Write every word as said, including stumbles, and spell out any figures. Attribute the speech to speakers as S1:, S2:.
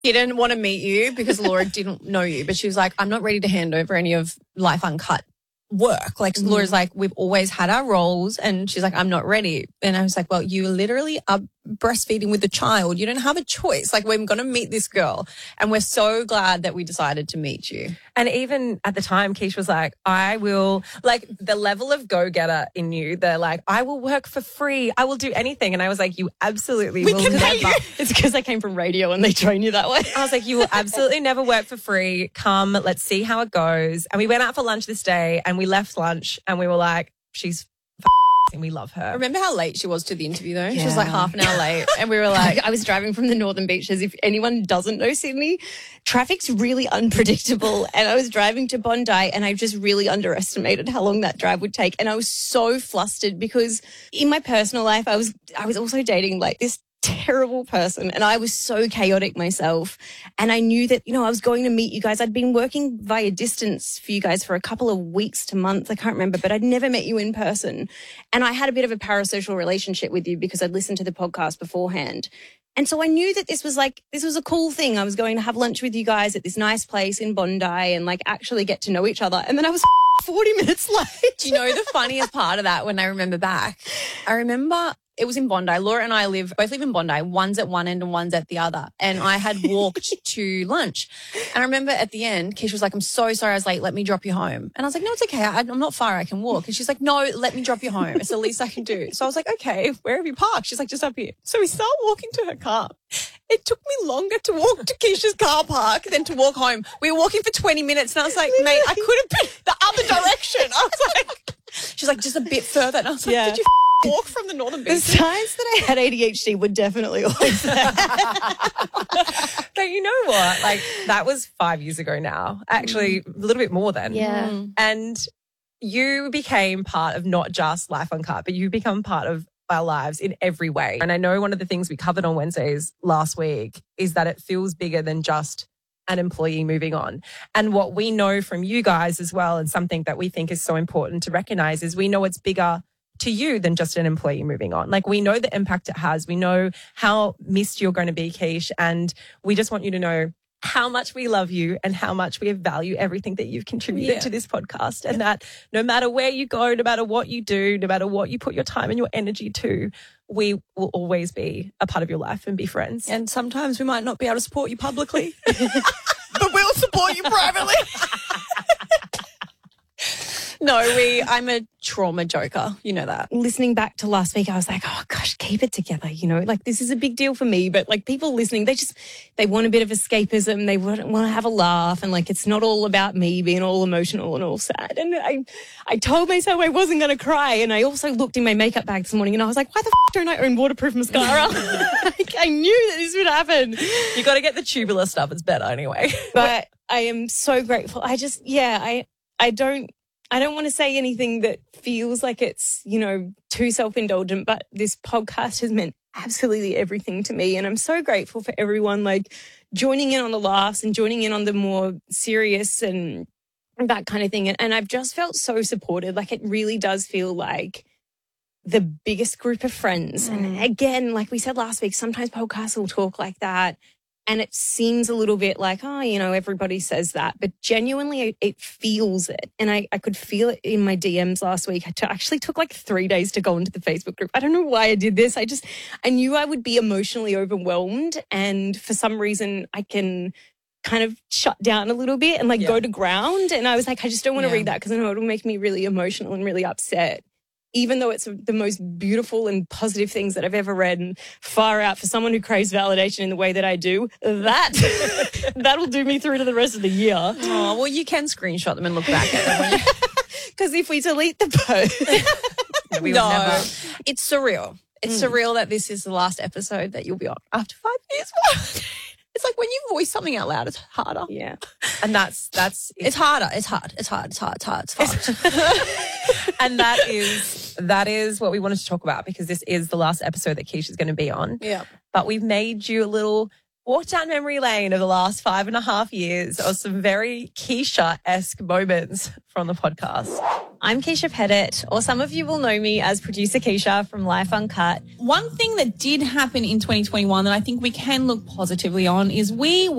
S1: didn't want to meet you because Laura didn't know you, but she was like, I'm not ready to hand over any of Life Uncut work. Like mm-hmm. Laura's like, we've always had our roles, and she's like, I'm not ready. And I was like, well, you literally are breastfeeding with a child. You don't have a choice. Like, we're going to meet this girl, and we're so glad that we decided to meet you.
S2: And even at the time, Keish was like, I will, like the level of go-getter in you, they're like, I will work for free. I will do anything. And I was like, you absolutely
S1: we
S2: will
S1: can
S2: never.
S1: You. It's because I came from radio and they train you that way.
S2: I was like, you will absolutely never work for free. Come, let's see how it goes. And we went out for lunch this day, and we left lunch and we were like, she's f- and we love her.
S1: Remember how late she was to the interview though?
S2: Yeah.
S1: She was like half an hour late, and we were like, I was driving from the Northern Beaches. If anyone doesn't know Sydney, traffic's really unpredictable, and I was driving to Bondi, and I just really underestimated how long that drive would take. And I was so flustered because in my personal life, I was I was also dating like this terrible person, and I was so chaotic myself, and I knew that, you know, I was going to meet you guys. I'd been working via distance for you guys for a couple of weeks to months, I can't remember, but I'd never met you in person, and I had a bit of a parasocial relationship with you because I'd listened to the podcast beforehand. And so I knew that this was like, this was a cool thing. I was going to have lunch with you guys at this nice place in Bondi and like actually get to know each other. And then I was forty minutes late.
S3: Do you know the funniest part of that when I remember back? I remember it was in Bondi. Laura and I live, both live in Bondi. One's at one end and one's at the other. And I had walked to lunch. And I remember at the end, Keish was like, I'm so sorry I was late. Let me drop you home. And I was like, no, it's okay. I, I'm not far. I can walk. And she's like, no, let me drop you home. It's the least I can do. So I was like, okay, where have you parked? She's like, just up here. So we start walking to her car. It took me longer to walk to Keisha's car park than to walk home. We were walking for twenty minutes and I was like, mate, I could have been the other direction. I was like, she's like, just a bit further. And I was like, yeah. Did you f- walk from the Northern Beaches?
S1: The signs that I had A D H D were definitely always there.
S2: But you know what? Like, that was five years ago now. Actually, a little bit more than.
S1: Yeah.
S2: And you became part of not just Life Uncut, but you become part of our lives in every way. And I know one of the things we covered on Wednesdays last week is that it feels bigger than just an employee moving on. And what we know from you guys as well, and something that we think is so important to recognize, is we know it's bigger to you than just an employee moving on. Like, we know the impact it has. We know how missed you're going to be, Keish, and we just want you to know how much we love you and how much we value everything that you've contributed
S3: yeah.
S2: to this podcast, and that no matter where you go, no matter what you do, no matter what you put your time and your energy to, we will always be a part of your life and be friends.
S3: And sometimes we might not be able to support you publicly, but we'll support you privately. No, we, I'm a trauma joker. You know that.
S1: Listening back to last week, I was like, oh gosh, keep it together. You know, like, this is a big deal for me, but like, people listening, they just, they want a bit of escapism. They want, want to have a laugh, and like, it's not all about me being all emotional and all sad. And I, I told myself I wasn't going to cry. And I also looked in my makeup bag this morning and I was like, why the f- don't I own waterproof mascara? Like, I knew that this would happen.
S2: You got to get the tubular stuff. It's better anyway.
S1: But I am so grateful. I just, yeah, I, I don't, I don't want to say anything that feels like it's, you know, too self-indulgent, but this podcast has meant absolutely everything to me. And I'm so grateful for everyone, like, joining in on the laughs and joining in on the more serious and that kind of thing. And, and I've just felt so supported. Like, it really does feel like the biggest group of friends. Mm. And again, like we said last week, sometimes podcasts will talk like that. And it seems a little bit like, oh, you know, everybody says that. But genuinely, it, it feels it. And I, I could feel it in my D Ms last week. I t- actually took like three days to go into the Facebook group. I don't know why I did this. I just, I knew I would be emotionally overwhelmed. And for some reason, I can kind of shut down a little bit and like yeah. go to ground. And I was like, I just don't want to yeah. read that because I know it'll make me really emotional and really upset. Even though it's the most beautiful and positive things that I've ever read, and far out for someone who craves validation in the way that I do, that, that'll do me through to the rest of the year.
S3: Oh, well, you can screenshot them and look back at them.
S1: Because if we delete the post...
S3: no, we no never... it's surreal. It's mm. surreal that this is the last episode that you'll be on after five years. It's like when you voice something out loud, it's harder.
S1: Yeah.
S2: And that's, that's,
S3: it's, it's harder. It's hard. It's hard. It's hard. It's hard. It's hard.
S2: And that is, that is what we wanted to talk about, because this is the last episode that Keisha's going to be on.
S3: Yeah.
S2: But we've made you a little walk down memory lane of the last five and a half years of some very Keisha-esque moments from the podcast.
S1: I'm Keisha Pettit, or some of you will know me as producer Keisha from Life Uncut.
S4: One thing that did happen in twenty twenty-one that I think we can look positively on is we